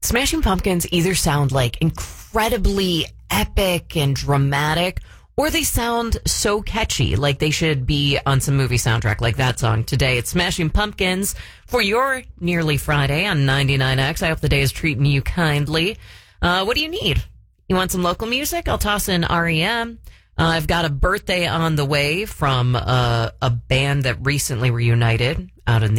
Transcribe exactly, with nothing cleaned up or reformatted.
Smashing Pumpkins either sound like incredibly epic and dramatic, or they sound so catchy, like they should be on some movie soundtrack, like that song today. It's Smashing Pumpkins for your Nearly Friday on ninety-nine X. I hope the day is treating you kindly. Uh, what do you need? You want some local music? I'll toss in R E M. Uh, I've got a birthday on the way from uh, a band that recently reunited out in the